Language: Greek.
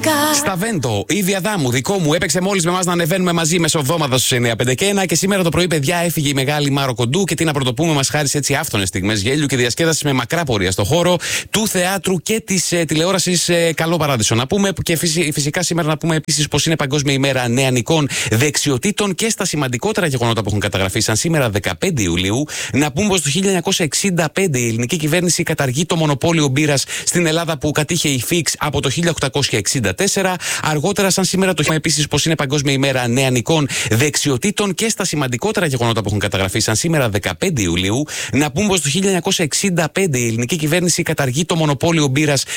Στα Βέντο, η Διαδάμου, δικό μου, έπαιξε μόλις με εμάς να ανεβαίνουμε μαζί μεσοβδόμαδα στους 951 και σήμερα το πρωί, παιδιά, έφυγε η μεγάλη Μάρο Κοντού και τι να πρωτοπούμε, μας χάρισε έτσι άφθονες στιγμές γέλιου και διασκέδαση με μακρά πορεία στο χώρο του θεάτρου και της τηλεόρασης. Καλό παράδεισο να πούμε και φυσικά σήμερα να πούμε επίσης πως είναι Παγκόσμια ημέρα νεανικών δεξιοτήτων και στα σημαντικότερα γεγονότα που έχουν καταγραφεί, σαν σήμερα 15 Ιουλίου, να πούμε πως το 1965 η ελληνική κυβέρνηση καταργεί το μονοπόλιο μπύρας στην Ελλάδα που κατήχε η Φίξ από το 1864. Αργότερα, σαν σήμερα το επίσης πως είναι Παγκόσμια ημέρα νεανικών δεξιοτήτων και στα σημαντικότερα γεγονότα που έχουν καταγραφεί, σαν σήμερα 15 Ιουλίου, να πούμε πως το 1965 η ελληνική κυβέρνηση καταργεί το μονοπόλιο μπύρας